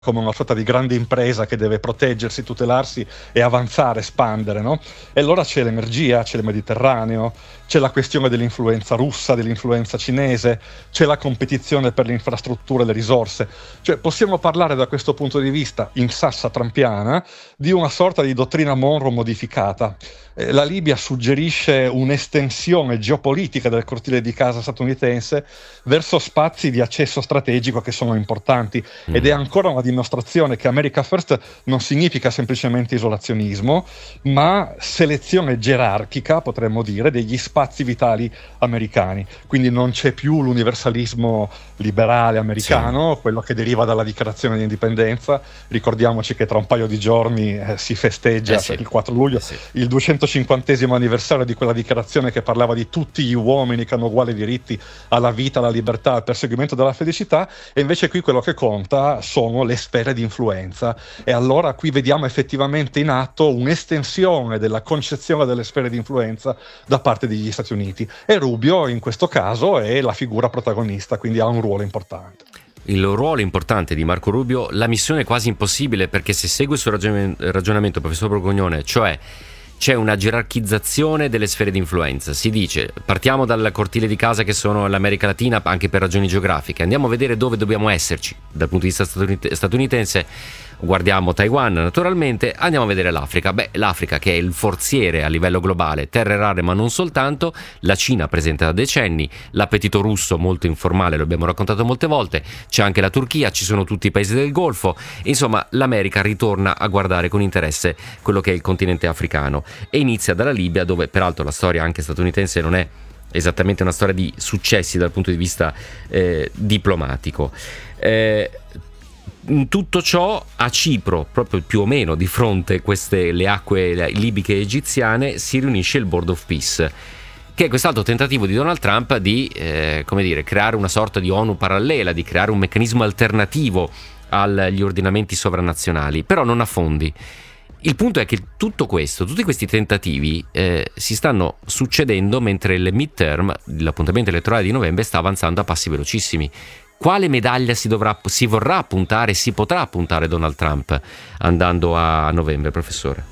come una sorta di grande impresa che deve proteggersi, tutelarsi e avanzare, espandere, no? E allora c'è l'energia, c'è il Mediterraneo, c'è la questione dell'influenza russa, dell'influenza cinese, c'è la competizione per le infrastrutture e le risorse. Cioè possiamo parlare da questo punto di vista, in sassa trampiana, di una sorta di dottrina Monroe modificata. La Libia suggerisce un'estensione geopolitica del cortile di casa statunitense verso spazi di accesso strategico che sono importanti, ed è ancora una dimostrazione che America First non significa semplicemente isolazionismo, ma selezione gerarchica, potremmo dire, degli spazi vitali americani. Quindi non c'è più l'universalismo liberale americano, quello che deriva dalla dichiarazione di indipendenza. Ricordiamoci che tra un paio di giorni si festeggia, il 4 luglio, il 250° anniversario di quella dichiarazione che parlava di tutti gli uomini che hanno uguali diritti alla vita, alla libertà, al perseguimento della felicità, e invece qui quello che conta sono le sfere di influenza. E allora qui vediamo effettivamente in atto un'estensione della concezione delle sfere di influenza da parte degli Stati Uniti, e Rubio in questo caso è la figura protagonista, quindi ha un ruolo importante. Il ruolo importante di Marco Rubio, la missione quasi impossibile, perché se segue il suo ragionamento, professor Borgognone, cioè c'è una gerarchizzazione delle sfere di influenza. Si dice, partiamo dal cortile di casa che sono l'America Latina, anche per ragioni geografiche, andiamo a vedere dove dobbiamo esserci dal punto di vista statunitense, guardiamo Taiwan naturalmente, andiamo a vedere l'Africa. L'Africa che è il forziere a livello globale, terre rare ma non soltanto, la Cina presente da decenni, l'appetito russo molto informale, lo abbiamo raccontato molte volte, c'è anche la Turchia, ci sono tutti i paesi del Golfo, insomma l'America ritorna a guardare con interesse quello che è il continente africano, e inizia dalla Libia, dove peraltro la storia anche statunitense non è esattamente una storia di successi dal punto di vista diplomatico. In tutto ciò, a Cipro, proprio più o meno di fronte a le acque libiche e egiziane, si riunisce il Board of Peace, che è quest'altro tentativo di Donald Trump di creare una sorta di ONU parallela, di creare un meccanismo alternativo agli ordinamenti sovranazionali, però non ha fondi. Il punto è che tutti questi tentativi si stanno succedendo mentre il midterm, l'appuntamento elettorale di novembre, sta avanzando a passi velocissimi. Quale medaglia si vorrà puntare, si potrà puntare Donald Trump andando a novembre, professore?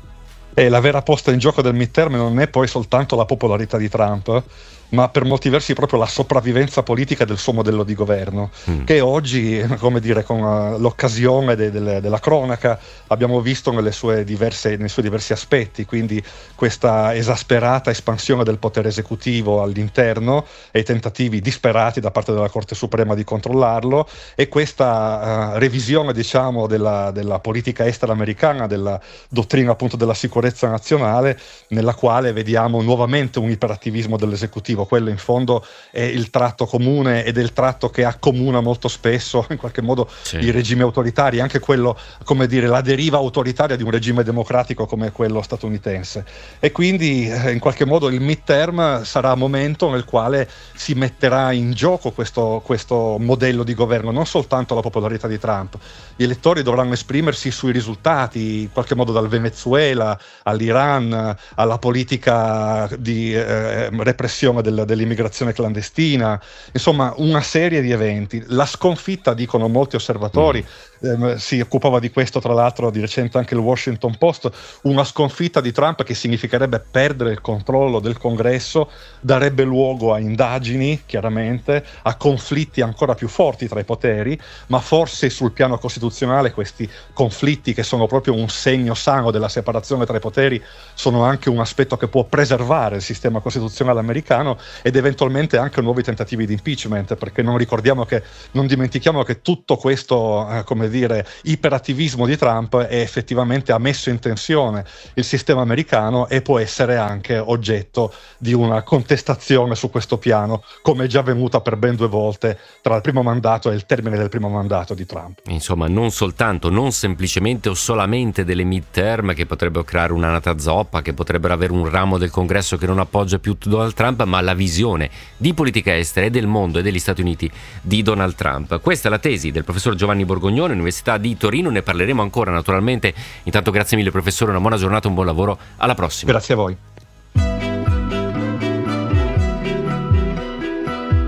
La vera posta in gioco del midterm non è poi soltanto la popolarità di Trump, ma per molti versi proprio la sopravvivenza politica del suo modello di governo, che oggi, come dire, con l'occasione della cronaca abbiamo visto nei suoi diversi aspetti, quindi questa esasperata espansione del potere esecutivo all'interno e i tentativi disperati da parte della Corte Suprema di controllarlo, e questa revisione, diciamo, della politica estera americana, della dottrina appunto della sicurezza nazionale, nella quale vediamo nuovamente un iperattivismo dell'esecutivo. Quello in fondo è il tratto comune ed è il tratto che accomuna molto spesso in qualche modo i regimi autoritari, anche quello, come dire, la deriva autoritaria di un regime democratico come quello statunitense. E quindi in qualche modo il midterm sarà un momento nel quale si metterà in gioco questo modello di governo, non soltanto la popolarità di Trump. Gli elettori dovranno esprimersi sui risultati, in qualche modo dal Venezuela all'Iran, alla politica di repressione dell'immigrazione clandestina, insomma una serie di eventi. La sconfitta, dicono molti osservatori, si occupava di questo tra l'altro di recente anche il Washington Post, una sconfitta di Trump che significherebbe perdere il controllo del Congresso, darebbe luogo a indagini, chiaramente, a conflitti ancora più forti tra i poteri, ma forse sul piano costituzionale questi conflitti, che sono proprio un segno sano della separazione tra i poteri, sono anche un aspetto che può preservare il sistema costituzionale americano, ed eventualmente anche nuovi tentativi di impeachment, perché non dimentichiamo che tutto questo iperattivismo di Trump è effettivamente ha messo in tensione il sistema americano e può essere anche oggetto di una contestazione su questo piano, come è già avvenuta per ben 2 volte tra il primo mandato e il termine del primo mandato di Trump. Insomma, non semplicemente o solamente delle midterm che potrebbero creare un'anata zoppa, che potrebbero avere un ramo del Congresso che non appoggia più Donald Trump, ma la visione di politica estera e del mondo e degli Stati Uniti di Donald Trump. Questa è la tesi del professor Giovanni Borgognone, Università di Torino. Ne parleremo ancora naturalmente. Intanto grazie mille professore, una buona giornata, un buon lavoro, alla prossima. Grazie a voi.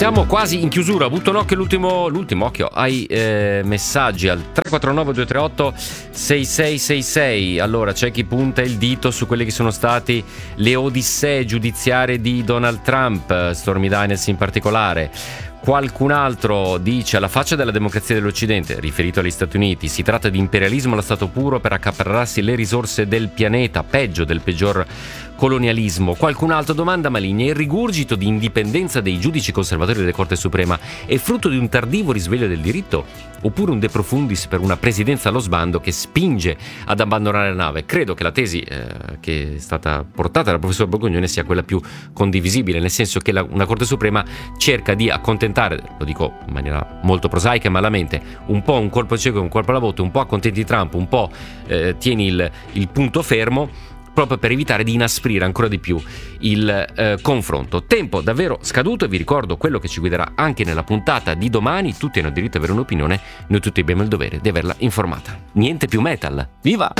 Siamo quasi in chiusura. Ho avuto un occhio l'ultimo occhio ai messaggi al 349 238 6666. Allora c'è chi punta il dito su quelle che sono stati le odissee giudiziarie di Donald Trump, Stormy Daniels in particolare. Qualcun altro dice: alla faccia della democrazia dell'Occidente, riferito agli Stati Uniti, si tratta di imperialismo allo stato puro per accaparrarsi le risorse del pianeta, peggio del peggior colonialismo. Qualcun altro domanda maligna: il rigurgito di indipendenza dei giudici conservatori della Corte Suprema è frutto di un tardivo risveglio del diritto oppure un de profundis per una presidenza allo sbando che spinge ad abbandonare la nave? Credo che la tesi che è stata portata dal professor Borgognone sia quella più condivisibile, nel senso che una Corte Suprema cerca di accontentare, lo dico in maniera molto prosaica e malamente, un po' un colpo cieco e un colpo alla botte, un po' accontenti Trump, un po' tieni il punto fermo, proprio per evitare di inasprire ancora di più il confronto. Tempo davvero scaduto, e vi ricordo quello che ci guiderà anche nella puntata di domani. Tutti hanno diritto ad avere un'opinione, noi tutti abbiamo il dovere di averla informata. Niente più metal, viva!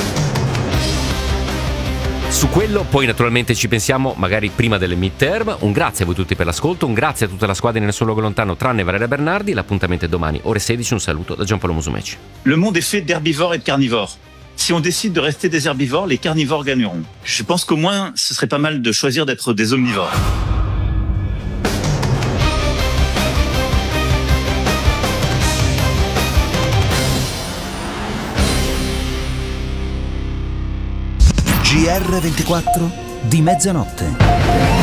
Su quello poi naturalmente ci pensiamo magari prima delle midterm. Un grazie a voi tutti per l'ascolto, un grazie a tutta la squadra in Nessun Luogo Lontano tranne Valeria Bernardi. L'appuntamento è domani ore 16, un saluto da Giampaolo Musumeci. Le monde est fait d'herbivores et de carnivores. Si on décide de rester des herbivores, les carnivores gagneront. Je pense qu'au moins, ce serait pas mal de choisir d'être des omnivores. GR24 di mezzanotte.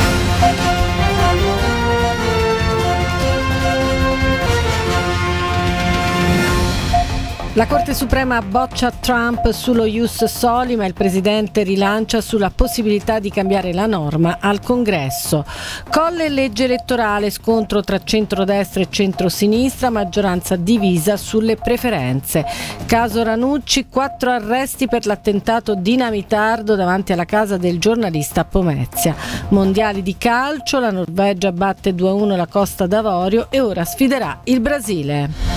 La Corte Suprema boccia Trump sullo ius soli, ma il presidente rilancia sulla possibilità di cambiare la norma al Congresso. Colle legge elettorale, scontro tra centrodestra e centrosinistra, maggioranza divisa sulle preferenze. Caso Ranucci, 4 arresti per l'attentato dinamitardo davanti alla casa del giornalista a Pomezia. Mondiali di calcio, la Norvegia batte 2-1 la Costa d'Avorio e ora sfiderà il Brasile.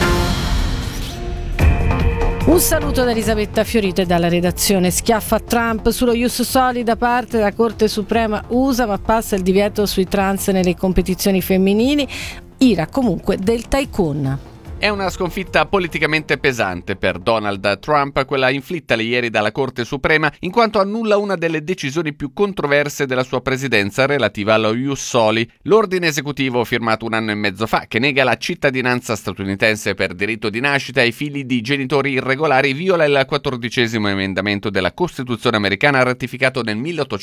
Un saluto da Elisabetta Fiorito e dalla redazione. Schiaffa Trump sullo ius soli da parte della Corte Suprema USA, ma passa il divieto sui trans nelle competizioni femminili. Ira comunque del tycoon. È una sconfitta politicamente pesante per Donald Trump, quella inflittale ieri dalla Corte Suprema, in quanto annulla una delle decisioni più controverse della sua presidenza relativa allo ius soli, l'ordine esecutivo firmato un anno e mezzo fa, che nega la cittadinanza statunitense per diritto di nascita ai figli di genitori irregolari, viola il 14° emendamento della Costituzione americana ratificato nel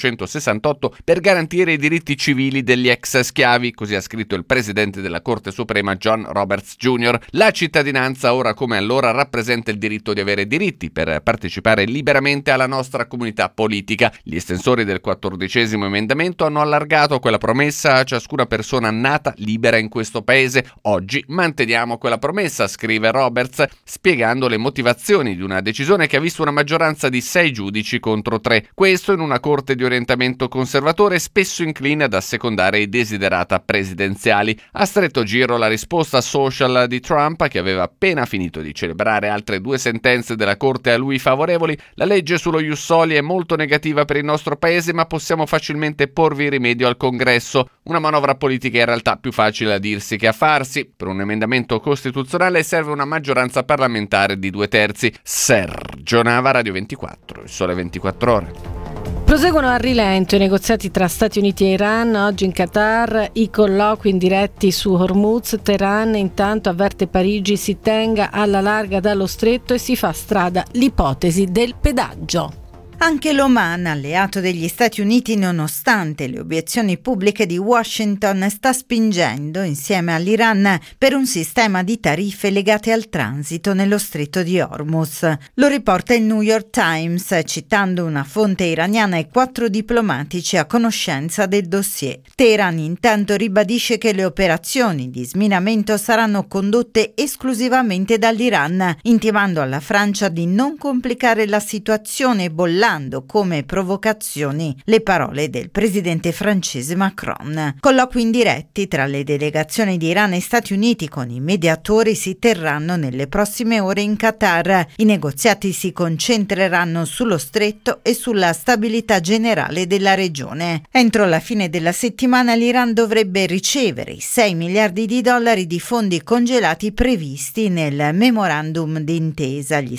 1868 per garantire i diritti civili degli ex schiavi, così ha scritto il presidente della Corte Suprema John Roberts Jr. La cittadinanza ora come allora rappresenta il diritto di avere diritti per partecipare liberamente alla nostra comunità politica. Gli estensori del 14° emendamento hanno allargato quella promessa a ciascuna persona nata libera in questo paese. Oggi manteniamo quella promessa, scrive Roberts, spiegando le motivazioni di una decisione che ha visto una maggioranza di 6 giudici contro 3. Questo in una corte di orientamento conservatore spesso incline ad assecondare i desiderata presidenziali. A stretto giro la risposta social di Trump, che aveva appena finito di celebrare altre 2 sentenze della Corte a lui favorevoli. La legge sullo ius soli è molto negativa per il nostro paese, ma possiamo facilmente porvi rimedio al Congresso. Una manovra politica in realtà più facile a dirsi che a farsi. Per un emendamento costituzionale serve una maggioranza parlamentare di 2/3. Sergio Nava, Radio 24, il Sole 24 Ore. Proseguono a rilento i negoziati tra Stati Uniti e Iran. Oggi in Qatar i colloqui indiretti su Hormuz. Teheran intanto avverte Parigi si tenga alla larga dallo stretto e si fa strada l'ipotesi del pedaggio. Anche l'Oman, alleato degli Stati Uniti nonostante le obiezioni pubbliche di Washington, sta spingendo insieme all'Iran per un sistema di tariffe legate al transito nello stretto di Hormuz. Lo riporta il New York Times, citando una fonte iraniana e 4 diplomatici a conoscenza del dossier. Teheran intanto ribadisce che le operazioni di sminamento saranno condotte esclusivamente dall'Iran, intimando alla Francia di non complicare la situazione bollata usando come provocazioni le parole del presidente francese Macron. Colloqui indiretti tra le delegazioni di Iran e Stati Uniti con i mediatori si terranno nelle prossime ore in Qatar. I negoziati si concentreranno sullo stretto e sulla stabilità generale della regione. Entro la fine della settimana l'Iran dovrebbe ricevere i 6 miliardi di dollari di fondi congelati previsti nel memorandum d'intesa. Gli